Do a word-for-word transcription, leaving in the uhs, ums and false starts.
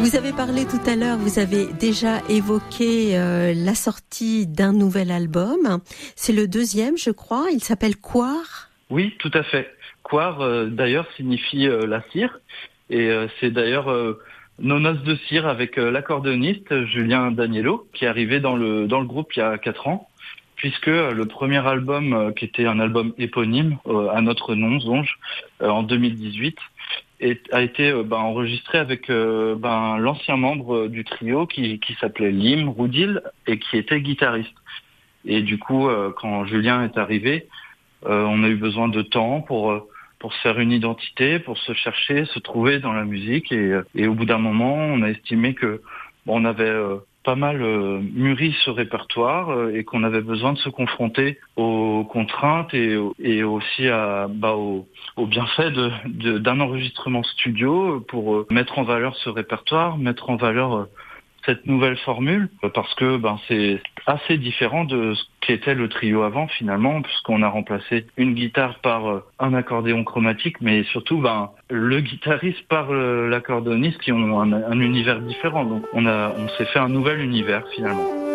Vous avez parlé tout à l'heure, vous avez déjà évoqué euh, la sortie d'un nouvel album. C'est le deuxième, je crois. Il s'appelle Quar. Oui, tout à fait. Quar, euh, d'ailleurs, signifie euh, la cire. Et euh, c'est d'ailleurs euh, nos noces de cire avec euh, l'accordéoniste Julien Daniello, qui est arrivé dans le, dans le groupe il y a quatre ans, puisque euh, le premier album, euh, qui était un album éponyme euh, à notre nom, Zonge, euh, en deux mille dix-huit, et a été euh, ben, enregistré avec euh, ben, l'ancien membre du trio qui, qui s'appelait Lim Roudil et qui était guitariste. Et du coup, euh, quand Julien est arrivé, euh, on a eu besoin de temps pour euh, pour se faire une identité, pour se chercher, se trouver dans la musique. Et, et au bout d'un moment, on a estimé que bon, on avait euh, pas mal euh, mûri ce répertoire euh, et qu'on avait besoin de se confronter aux contraintes et, et aussi à, bah, aux, aux bienfaits de, de, d'un enregistrement studio pour euh, mettre en valeur ce répertoire, mettre en valeur euh, cette nouvelle formule, parce que ben, c'est assez différent de ce qu'était le trio avant finalement, puisqu'on a remplacé une guitare par euh, un accordéon chromatique, mais surtout ben, le guitariste par euh, l'accordéoniste qui ont un, un univers différent. Donc on a, on s'est fait un nouvel univers finalement.